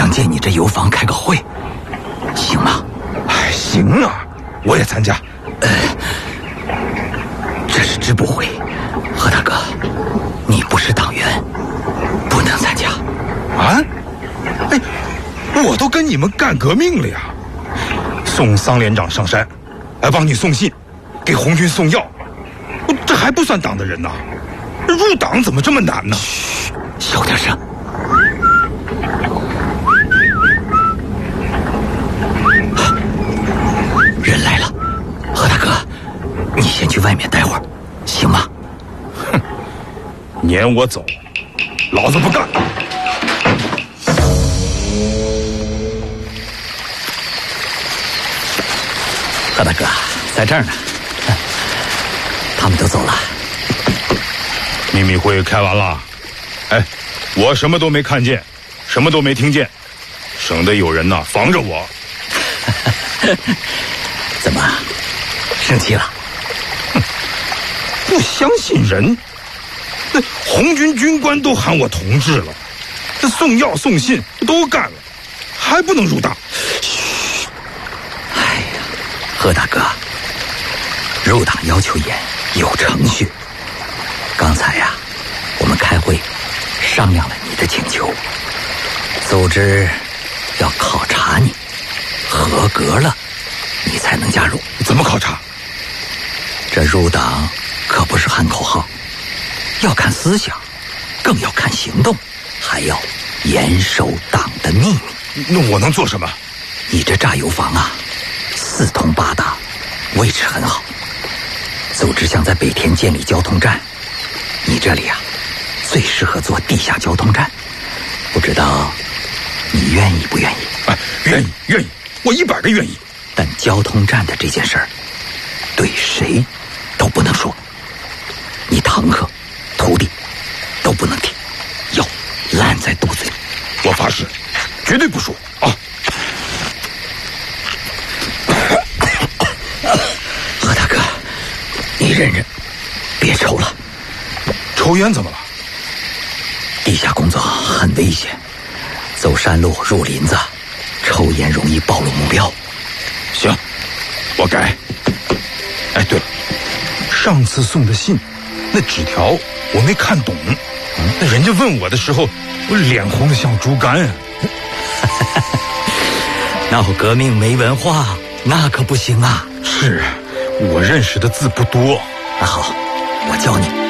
想借你这油坊开个会，行吗？ 哎，行啊，我也参加。 这是支部会，何大哥，你不是党员，不能参加。 啊？哎，我都跟你们干革命了呀！送桑连长上山，帮你送信，给红军送药，这还不算党的人呐？入党怎么这么难呢？ 嘘，小点声。人来了，何大哥，你先去外面待会儿，行吗？ 哼，撵我走，老子不干！ 何大哥在这儿呢，他们都走了。 秘密会开完了，哎，我什么都没看见，什么都没听见，省得有人呐防着我。 怎么生气了？ 不相信人，那红军军官都喊我同志了，这送药送信都干了，还不能入党？ 嘘！哎呀，何大哥，入党要求严，有程序。刚才呀，我们开会商量了你的请求，组织要考察你，合格了你才能加入。 怎么考察？ 这入党可不是喊口号，要看思想，更要看行动，还要严守党的秘密。 那我能做什么？ 你这榨油坊啊，四通八达，位置很好。组织想在北田建立交通站，你这里啊，最适合做地下交通站。不知道你愿意不愿意？ 愿意，愿意，我100个愿意。 但交通站的这件事儿，对谁都不能说，你堂客、徒弟都不能提，要烂在肚子里。 我发誓，绝对不说啊！ 何大哥，你忍忍，别抽了。 抽烟怎么了？ 地下工作很危险，走山路入林子，抽烟容易暴露目标。 行，我改。哎，对了，上次送的信，那纸条我没看懂，那人家问我的时候，我脸红得像猪肝啊。 闹革命没文化，那可不行啊。 是，我认识的字不多。 那好，我教你。